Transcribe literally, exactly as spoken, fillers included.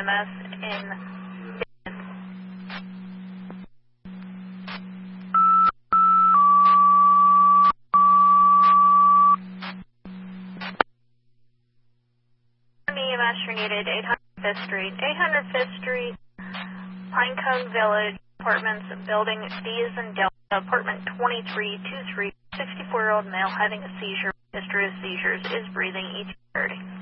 M S in E M S, you're needed, eight hundred fifth Street. eight hundred fifth Street, Pinecone Village, apartments, building D is in Delta, apartment twenty-three twenty-three, sixty-four-year-old male having a seizure, history of seizures, is breathing, E T thirty.